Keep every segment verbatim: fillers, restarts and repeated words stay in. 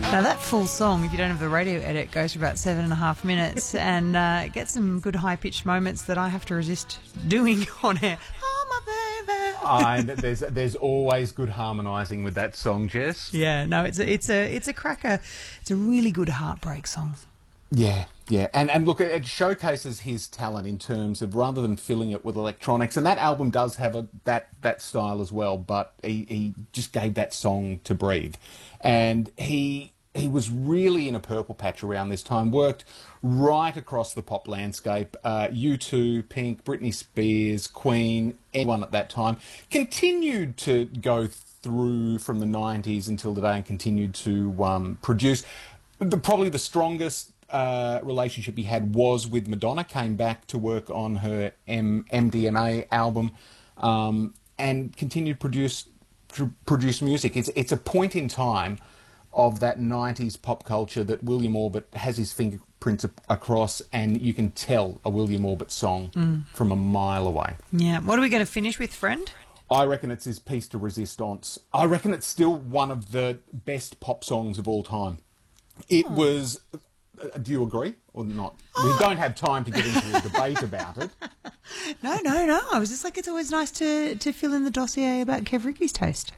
Now that full song, if you don't have the radio edit, goes for about seven and a half minutes and uh, gets some good high-pitched moments that I have to resist doing on air. Oh, my baby. uh, and there's there's always good harmonising with that song, Jess. Yeah, no, it's a it's a it's a cracker. It's a really good heartbreak song. Yeah, yeah, and and look, it showcases his talent in terms of rather than filling it with electronics, and that album does have a that that style as well. But he he just gave that song to breathe, and he. He was really in a purple patch around this time, worked right across the pop landscape. Uh, U two, Pink, Britney Spears, Queen, anyone at that time. Continued to go through from the nineties until today and continued to um, produce. The, probably the strongest uh, relationship he had was with Madonna, came back to work on her M- MDMA album um, and continued to produce, to produce music. It's, it's a point in time of that nineties pop culture that William Orbit has his fingerprints across, and you can tell a William Orbit song mm. from a mile away. Yeah. What are we going to finish with, friend? I reckon it's his Piece de Resistance. I reckon it's still one of the best pop songs of all time. It oh. was... Uh, do you agree or not? Oh. We don't have time to get into a debate about it. No, no, no. I was just like, it's always nice to, to fill in the dossier about Kev Rigby's taste.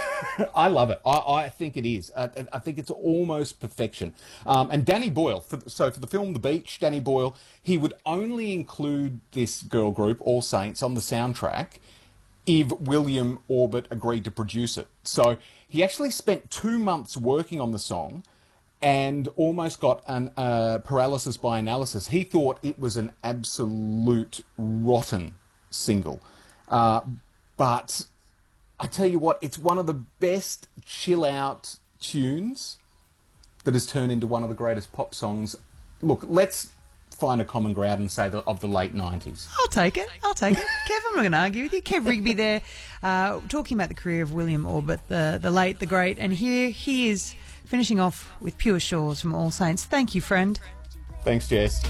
I love it. I, I think it is. I, I think it's almost perfection. Um, and Danny Boyle, for, so for the film The Beach, Danny Boyle, he would only include this girl group, All Saints, on the soundtrack if William Orbit agreed to produce it. So he actually spent two months working on the song and almost got an uh, paralysis by analysis. He thought it was an absolute rotten single. Uh, but I tell you what, it's one of the best chill-out tunes that has turned into one of the greatest pop songs. Look, let's find a common ground and say the, of the late nineties. I'll take it. I'll take it. Kev, I'm not going to argue with you. Kev Rigby there, uh, talking about the career of William Orbit, the, the late, the great, and here he is finishing off with Pure Shores from All Saints. Thank you, friend. Thanks, Jess.